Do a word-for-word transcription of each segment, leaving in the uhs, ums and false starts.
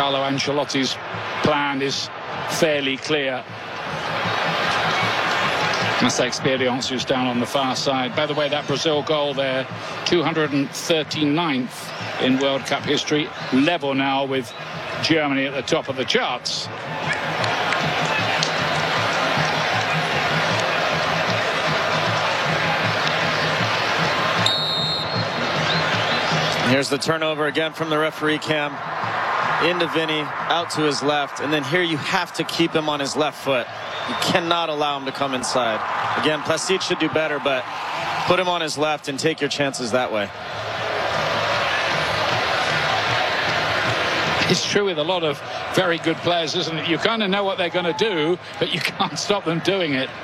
Carlo Ancelotti's plan is fairly clear. That's Experience, who's down on the far side. By the way, that Brazil goal there, two hundred thirty-ninth in World Cup history, level now with Germany at the top of the charts. Here's the turnover again from the referee cam. Into Vinny, out to his left, and then here you have to keep him on his left foot. You cannot allow him to come inside. Again, Plastic should do better, but put him on his left and take your chances that way. It's true with a lot of very good players, isn't it? You kind of know what they're going to do, but you can't stop them doing it.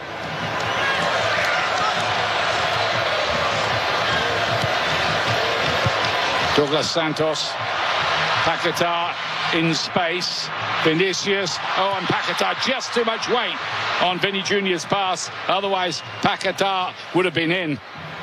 Douglas Santos, Paquetá in space, Vinicius, oh, and Paquetá, just too much weight on Vinny Junior's pass, otherwise Paquetá would have been in.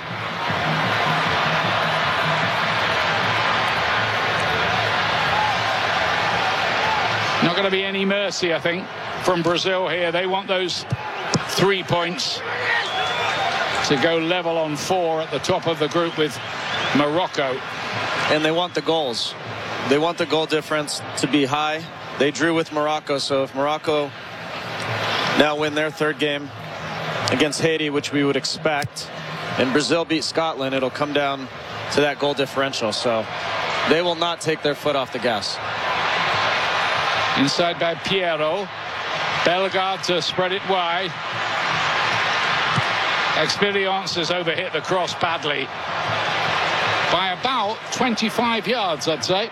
Not going to be any mercy, I think, from Brazil here. They want those three points to go level on four at the top of the group with Morocco. And they want the goals. They want the goal difference to be high. They drew with Morocco, so if Morocco now win their third game against Haiti, which we would expect, and Brazil beat Scotland, it'll come down to that goal differential. So they will not take their foot off the gas. Inside by Piero. Bellegarde to spread it wide. Experience has overhit the cross badly by about twenty-five yards, I'd say.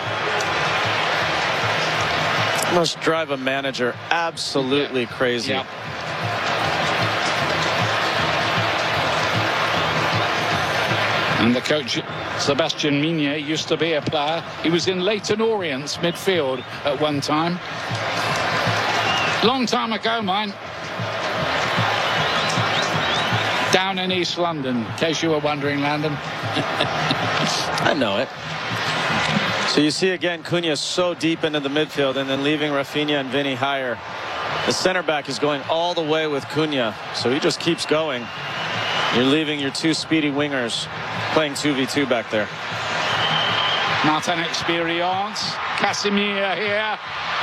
Must drive a manager absolutely yeah. crazy. Yeah. And the coach, Sebastian Migne, used to be a player. He was in Leyton Orient's midfield at one time. Long time ago, mine. Down in East London, in case you were wondering, Landon. I know it. So you see again, Cunha so deep into the midfield and then leaving Rafinha and Vinny higher. The center back is going all the way with Cunha, so he just keeps going. You're leaving your two speedy wingers playing two v two back there. Martin Experience, Casemiro here.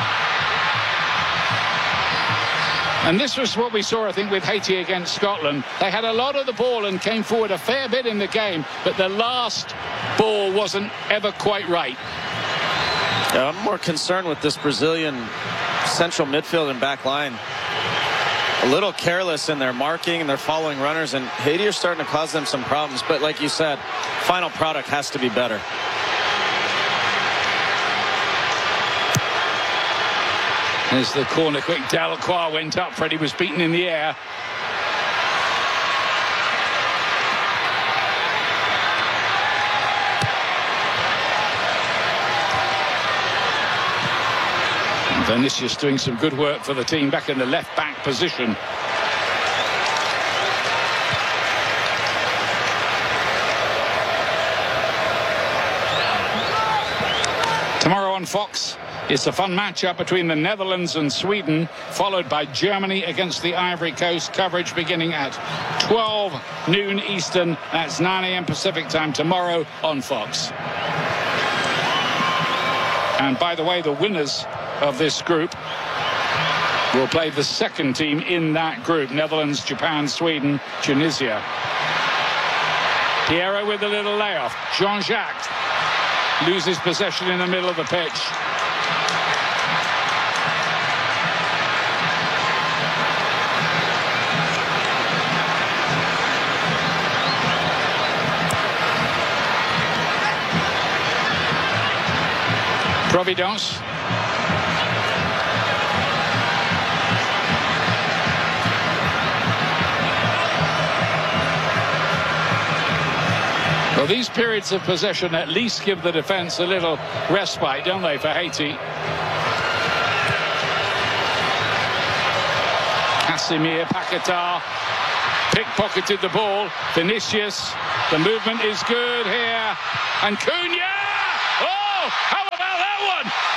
And this was what we saw, I think, with Haiti against Scotland. They had a lot of the ball and came forward a fair bit in the game, but the last ball wasn't ever quite right. Yeah, I'm more concerned with this Brazilian central midfield and back line. A little careless in their marking and their following runners, and Haiti are starting to cause them some problems. But like you said, final product has to be better. There's the corner quick. Delacroix went up. Freddie was beaten in the air. And Vinicius doing some good work for the team back in the left back position. Tomorrow on Fox, it's a fun matchup between the Netherlands and Sweden, followed by Germany against the Ivory Coast. Coverage beginning at twelve noon Eastern. That's nine a m Pacific time tomorrow on Fox. And by the way, the winners of this group will play the second team in that group. Netherlands, Japan, Sweden, Tunisia. Piero with a little layoff. Jean-Jacques loses possession in the middle of the pitch. Providence. Well, these periods of possession at least give the defence a little respite, don't they, for Haiti? Casemiro, Paquetá pickpocketed the ball. Vinicius, the movement is good here. And Cunha! Oh, how about that one?